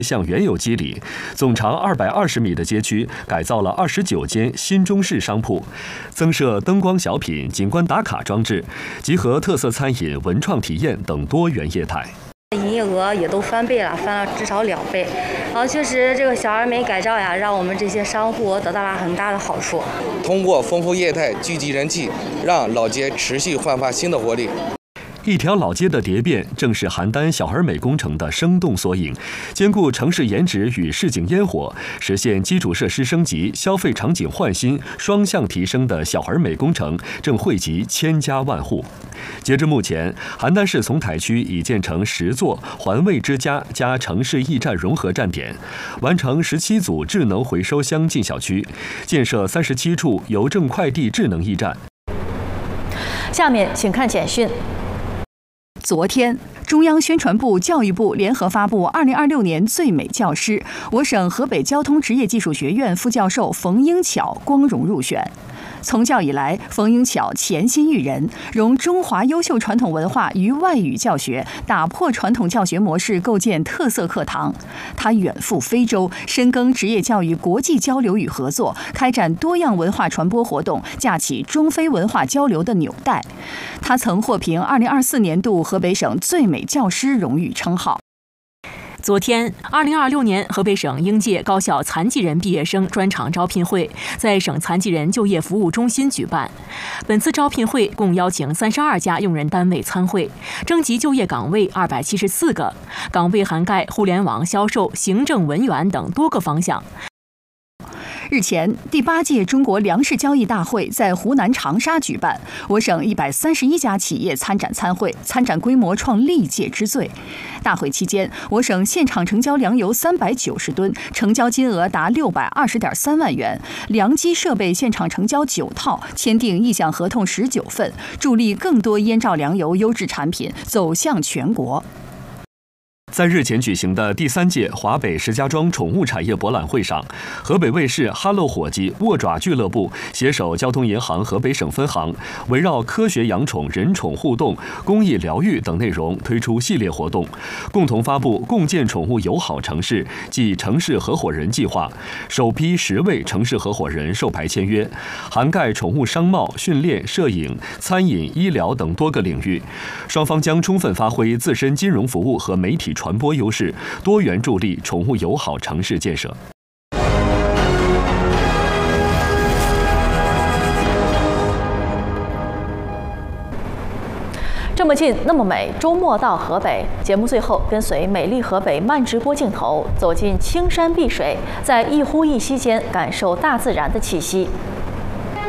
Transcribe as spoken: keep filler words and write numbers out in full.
向原有基里，总长二百二十米的街区改造了二十九间新中式商铺，增设灯光小品、景观打卡装置，集合特色餐饮、文创体验等多元业态。 营业额也都翻倍了，翻了至少两倍。然后确实，这个小而美改造呀，让我们这些商户得到了很大的好处。 通过丰富业态、聚集人气，让老街持续焕发新的活力。 一条老街的蝶变，正是邯郸小而美工程的生动缩影，兼顾城市颜值与市井烟火，实现基础设施升级、消费场景焕新双向提升的小而美工程，正惠及千家万户。截至目前，邯郸市丛台区已建成十座环卫之家加城市驿站融合站点，完成十七组智能回收箱进小区，建设三十七处邮政快递智能驿站。 下面请看简讯。 昨天，中央宣传部、教育部联合发布二零二六年最美教师，我省河北交通职业技术学院副教授冯英巧光荣入选。从教以来，冯英巧潜心育人，融中华优秀传统文化与外语教学，打破传统教学模式，构建特色课堂。他远赴非洲，深耕职业教育国际交流与合作，开展多样文化传播活动，架起中非文化交流的纽带。他曾获评二零二四年度河北省最美教师荣誉称号。 昨天，二零二六年河北省应届高校残疾人毕业生专场招聘会在省残疾人就业服务中心举办。本次招聘会共邀请三十二家用人单位参会，征集就业岗位二百七十四个，岗位涵盖互联网销售、行政文员等多个方向。 日前，第八届中国粮食交易大会在湖南长沙举办，我省一百三十一家企业参展参会，参展规模创历届之最。大会期间，我省现场成交粮油三百九十吨，成交金额达六百二十点三万元，粮机设备现场成交九套，签订意向合同十九份，助力更多燕赵粮油优质产品走向全国。 在日前举行的第三届华北石家庄宠物产业博览会上，河北卫视哈喽伙计握爪俱乐部携手交通银行河北省分行，围绕科学养宠、人宠互动、公益疗愈等内容推出系列活动，共同发布共建宠物友好城市暨城市合伙人计划，首批十位城市合伙人授牌签约，涵盖宠物商贸、训练、摄影、餐饮、医疗等多个领域。双方将充分发挥自身金融服务和媒体传播优势，多元助力宠物友好城市建设。 这么近，那么美，周末到河北。节目最后，跟随美丽河北慢直播镜头，走进青山碧水，在一呼一吸间感受大自然的气息。